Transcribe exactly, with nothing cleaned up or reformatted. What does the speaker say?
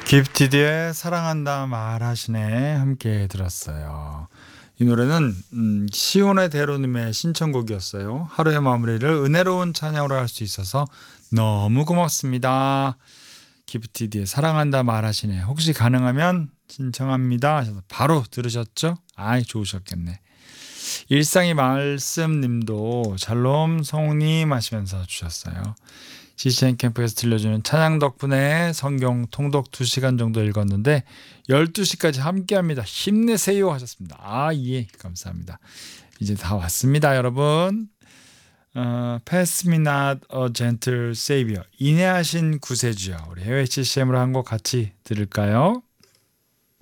기프티드의 사랑한다 말하시네 함께 들었어요. 이 노래는 음, 시온의 대로님의 신청곡이었어요. 하루의 마무리를 은혜로운 찬양으로 할 수 있어서 너무 고맙습니다. 기프티드의 사랑한다 말하시네. 혹시 가능하면 신청합니다 하셔서 바로 들으셨죠? 아이 좋으셨겠네. 일상의 말씀님도 샬롬 성우님 하시면서 주셨어요. 씨씨엔 캠프에서 들려주는 찬양 덕분에 성경 통독 두 시간 정도 읽었는데 열두 시까지 함께합니다. 힘내세요 하셨습니다. 아, 예, 감사합니다. 이제 다 왔습니다, 여러분. 어, Pass me not a gentle savior. 인내하신 구세주여. 우리 해외 씨씨엠으로 한 곡 같이 들을까요?